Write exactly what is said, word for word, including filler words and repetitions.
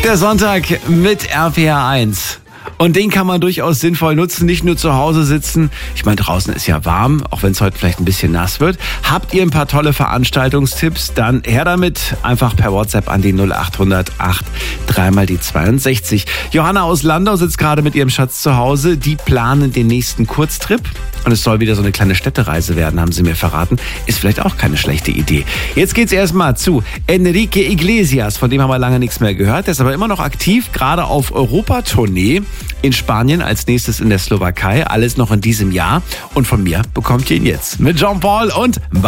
Der Sonntag mit R P R eins. Und den kann man durchaus sinnvoll nutzen, nicht nur zu Hause sitzen. Ich meine, draußen ist ja warm, auch wenn es heute vielleicht ein bisschen nass wird. Habt ihr ein paar tolle Veranstaltungstipps? Dann her damit, einfach per WhatsApp an die null acht hundert acht dreimal die zweiundsechzig. Johanna aus Landau sitzt gerade mit ihrem Schatz zu Hause. Die planen den nächsten Kurztrip. Und es soll wieder so eine kleine Städtereise werden, haben sie mir verraten. Ist vielleicht auch keine schlechte Idee. Jetzt geht's erstmal zu Enrique Iglesias. Von dem haben wir lange nichts mehr gehört. Der ist aber immer noch aktiv, gerade auf Europatournee. In Spanien, als nächstes in der Slowakei. Alles noch in diesem Jahr. Und von mir bekommt ihr ihn jetzt mit Jean Paul und